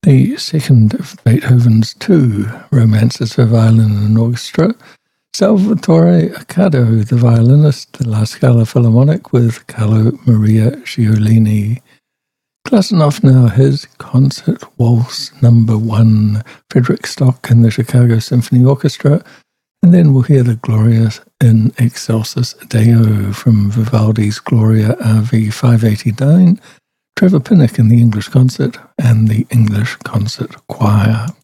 The second of Beethoven's two romances for violin and orchestra, Salvatore Accardo, the violinist, the La Scala Philharmonic with Carlo Maria Giolini. Closing off now his Concert Waltz No. 1, Frederick Stock and the Chicago Symphony Orchestra, and then we'll hear the Glorias in Excelsis Deo from Vivaldi's Gloria RV 589, Trevor Pinnock in the English Concert, and the English Concert Choir.